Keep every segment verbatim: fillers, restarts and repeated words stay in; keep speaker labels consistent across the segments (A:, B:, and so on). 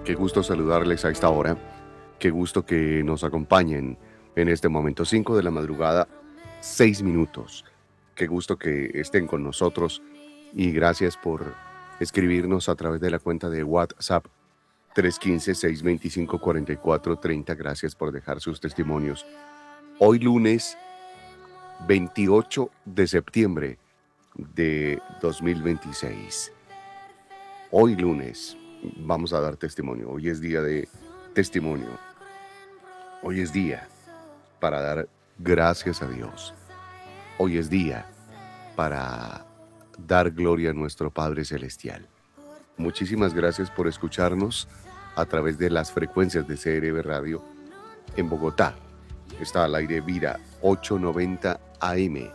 A: Qué gusto saludarles a esta hora. Qué gusto que nos acompañen en este momento. Cinco de la madrugada, seis minutos. Qué gusto que estén con nosotros y gracias por escribirnos a través de la cuenta de WhatsApp tres uno cinco, seis dos cinco, cuatro cuatro tres cero. Gracias por dejar sus testimonios. Hoy lunes veintiocho de septiembre de dos mil veintiséis. Hoy lunes vamos a dar testimonio. Hoy es día de testimonio. Hoy es día para dar gracias a Dios. Hoy es día para dar gloria a nuestro Padre Celestial. Muchísimas gracias por escucharnos a través de las frecuencias de C R B Radio en Bogotá. Está al aire Vida ochocientos noventa A M.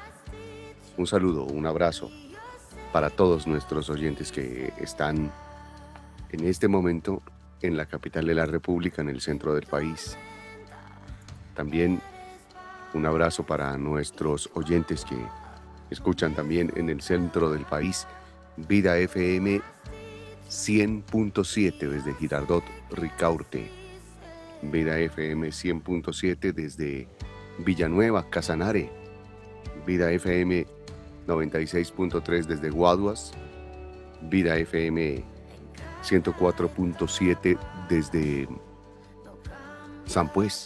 A: Un saludo, un abrazo para todos nuestros oyentes que están en este momento en la capital de la República, en el centro del país. También un abrazo para nuestros oyentes que escuchan también en el centro del país, Vida F M cien punto siete desde Girardot, Ricaurte. Vida F M cien punto siete desde Villanueva, Casanare. Vida F M noventa y seis punto tres desde Guaduas. Vida F M ciento cuatro punto siete desde Sampués,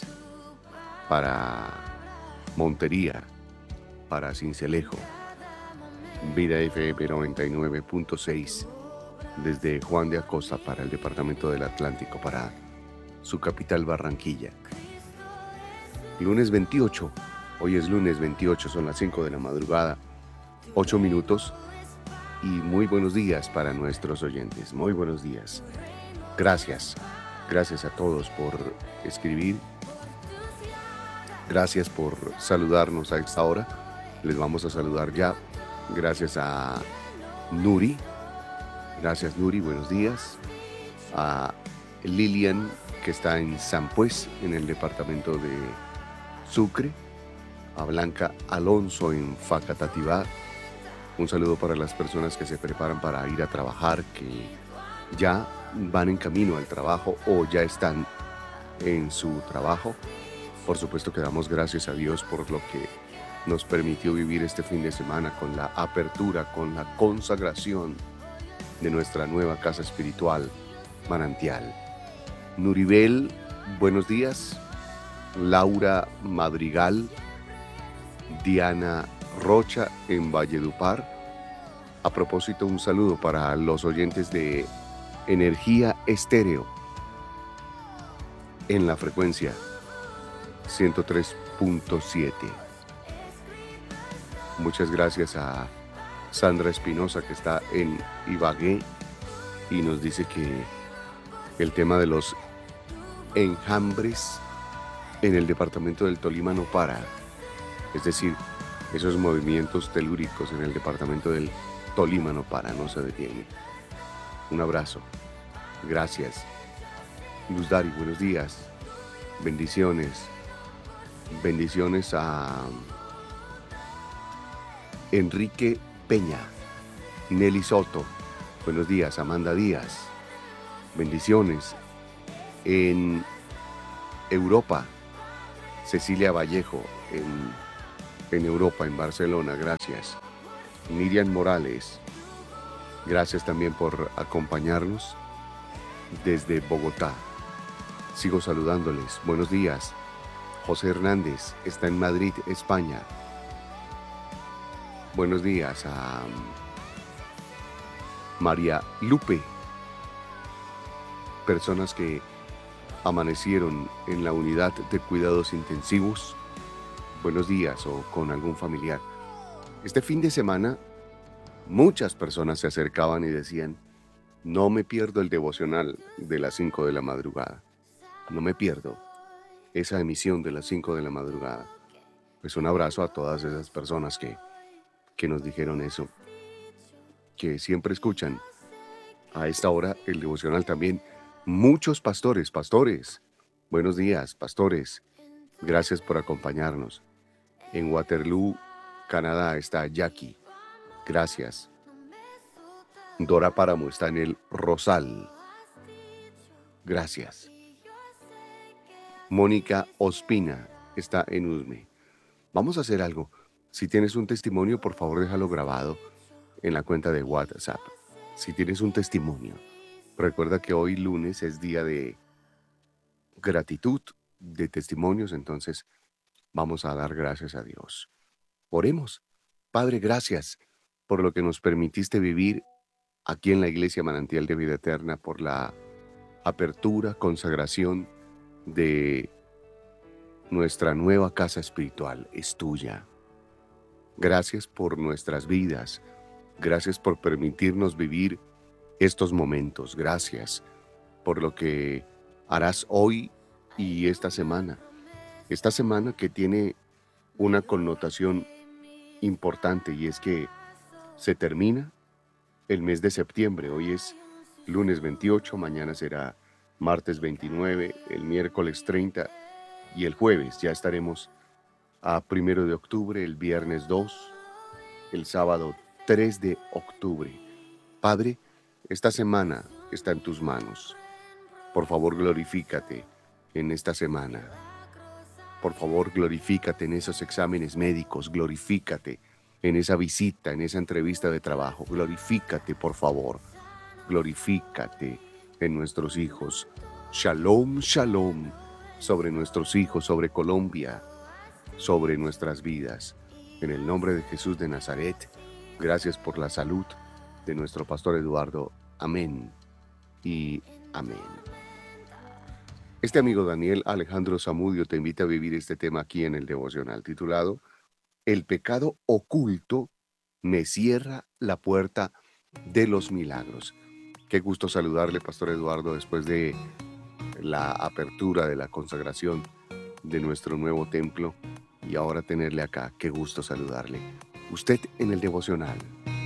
A: para Montería, para Sincelejo. Vida F M noventa y nueve punto seis desde Juan de Acosta para el departamento del Atlántico, para su capital Barranquilla. Lunes veintiocho, hoy es lunes veintiocho, son las cinco de la madrugada, ocho minutos, y muy buenos días para nuestros oyentes, muy buenos días. Gracias, gracias a todos por escribir, gracias por saludarnos a esta hora. Les vamos a saludar ya. Gracias a Nuri. Gracias, Nuri, buenos días. A Lilian, que está en Sampués, en el departamento de Sucre. A Blanca Alonso en Facatativá. Un saludo para las personas que se preparan para ir a trabajar, que ya van en camino al trabajo o ya están en su trabajo. Por supuesto que damos gracias a Dios por lo que nos permitió vivir este fin de semana con la apertura, con la consagración de nuestra nueva casa espiritual, Manantial. Nuribel, buenos días. Laura Madrigal, Diana Rocha en Valledupar. A propósito, un saludo para los oyentes de Energía Estéreo en la frecuencia ciento tres punto siete. Muchas gracias a Sandra Espinosa, que está en Ibagué y nos dice que el tema de los enjambres en el departamento del Tolima no para. Es decir, esos movimientos telúricos en el departamento del Tolima no para, no se detienen. Un abrazo. Gracias. Luz Dari, buenos días. Bendiciones. Bendiciones a Enrique Peña, Nelly Soto, buenos días. Amanda Díaz, bendiciones. En Europa, Cecilia Vallejo, en, en Europa, en Barcelona, gracias. Miriam Morales, gracias también por acompañarnos desde Bogotá. Sigo saludándoles, buenos días. José Hernández está en Madrid, España. Buenos días a María Lupe. Personas que amanecieron en la unidad de cuidados intensivos. Buenos días, o con algún familiar. Este fin de semana, muchas personas se acercaban y decían: no me pierdo el devocional de las cinco de la madrugada. No me pierdo esa emisión de las cinco de la madrugada. Pues un abrazo a todas esas personas que que nos dijeron eso, que siempre escuchan a esta hora el devocional. También muchos pastores, pastores, buenos días, pastores, gracias por acompañarnos. En Waterloo, Canadá, está Jackie, gracias. Dora Páramo está en el Rosal. Gracias. Mónica Ospina está en Usme. Vamos a hacer algo. Si tienes un testimonio, por favor déjalo grabado en la cuenta de WhatsApp. Si tienes un testimonio, recuerda que hoy lunes es día de gratitud, de testimonios, entonces vamos a dar gracias a Dios. Oremos. Padre, gracias por lo que nos permitiste vivir aquí en la Iglesia Manantial de Vida Eterna, por la apertura, consagración de nuestra nueva casa espiritual. Es tuya. Gracias por nuestras vidas. Gracias por permitirnos vivir estos momentos. Gracias por lo que harás hoy y esta semana. Esta semana que tiene una connotación importante, y es que se termina el mes de septiembre. Hoy es lunes veintiocho, mañana será martes veintinueve, el miércoles treinta y el jueves ya estaremos a primero de octubre, el viernes dos, el sábado tres de octubre. Padre, esta semana está en tus manos. Por favor, glorifícate en esta semana. Por favor, glorifícate en esos exámenes médicos, glorifícate en esa visita, en esa entrevista de trabajo, glorifícate, por favor, glorifícate en nuestros hijos. Shalom, shalom, sobre nuestros hijos, sobre Colombia, sobre nuestras vidas. En el nombre de Jesús de Nazaret, gracias por la salud de nuestro pastor Eduardo. Amén y amén. Este amigo Daniel Alejandro Zamudio te invita a vivir este tema aquí en el devocional titulado El pecado oculto me cierra la puerta de los milagros. Qué gusto saludarle, pastor Eduardo, después de la apertura de la consagración de nuestro nuevo templo y ahora tenerle acá. Qué gusto saludarle. Usted en el devocional.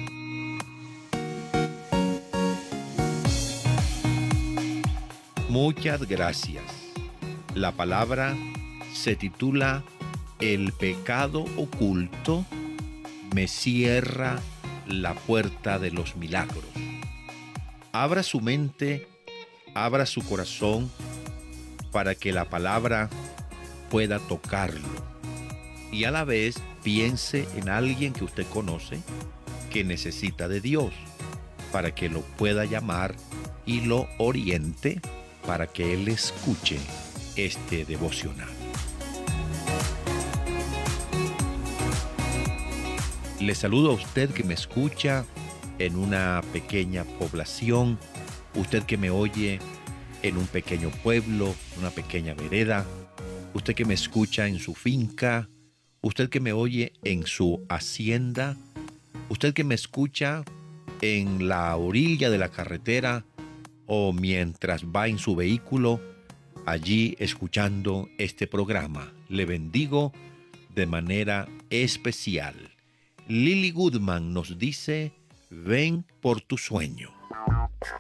B: Muchas gracias. La palabra se titula El pecado oculto me cierra la puerta de los milagros. Abra su mente, abra su corazón para que la palabra pueda tocarlo. Y a la vez piense en alguien que usted conoce que necesita de Dios para que lo pueda llamar y lo oriente para que él escuche este devocional. Le saludo a usted que me escucha en una pequeña población, usted que me oye en un pequeño pueblo, una pequeña vereda, usted que me escucha en su finca, usted que me oye en su hacienda, usted que me escucha en la orilla de la carretera o mientras va en su vehículo, allí escuchando este programa. Le bendigo de manera especial. Lily Goodman nos dice, ven por tu sueño.